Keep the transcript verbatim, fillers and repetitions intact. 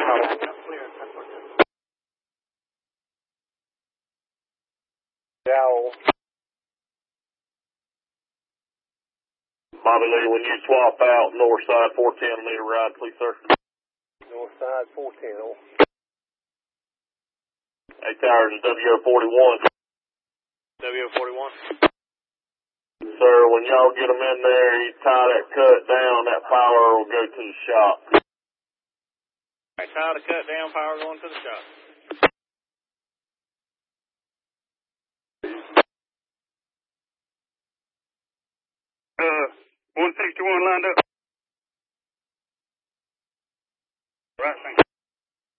Owl. Bobby Lee, when you swap out north side four ten, me to ride, please, sir. North side four ten. Oh. Eight towers is W O forty-one. W O forty-one. Sir, when y'all get them in there, you tie that cut down, that power will go to the shop. All right, tie the cut down, power going to the shop. Uh, one sixty-one lined up. Right, thank you.